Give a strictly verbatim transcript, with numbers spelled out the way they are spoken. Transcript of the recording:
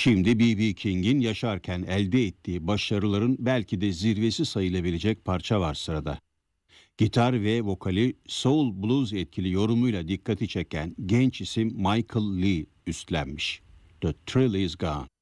Şimdi B B. King'in yaşarken elde ettiği başarıların belki de zirvesi sayılabilecek parça var sırada. Gitar ve vokali soul blues etkili yorumuyla dikkati çeken genç isim Michael Lee üstlenmiş. The Thrill Is Gone.